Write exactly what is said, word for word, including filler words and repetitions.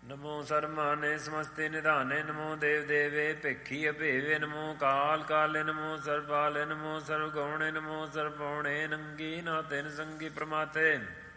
ਨਮੋ ਸਰਮਾਨੇ ਸਮਸਤੇ ਨਿਧਾਨੇ ਨਮੋ ਦੇਵ ਦੇਵੇ ਭੇਖੀ ਅਭੇਵੇ ਨਮੋ ਕਾਲ ਕਾਲੇ ਨਮੋ ਸਰਬਾਲੇ ਨਮੋ ਸਰਵਗੁਣੇ ਨਮੋ ਸਰਪੌਣੇ ਨੰਗੀ ਨਾ ਤਿਨ ਸੰਗੀ ਪ੍ਰਮਾਤੇ